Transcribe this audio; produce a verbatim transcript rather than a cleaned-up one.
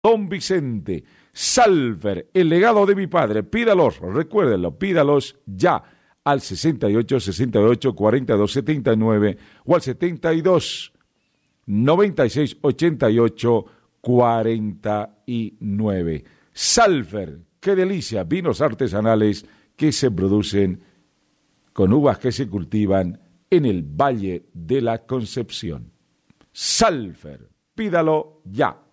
Don Vicente, Salver, el legado de mi padre, pídalos, recuérdenlo, pídalos ya al sesenta y ocho, sesenta y ocho, cuarenta y dos, setenta y nueve o al setenta y dos, noventa y seis, ochenta y ocho, cuarenta y nueve. Salver, qué delicia, vinos artesanales que se producen con uvas que se cultivan en el Valle de la Concepción. Salver, pídalo ya.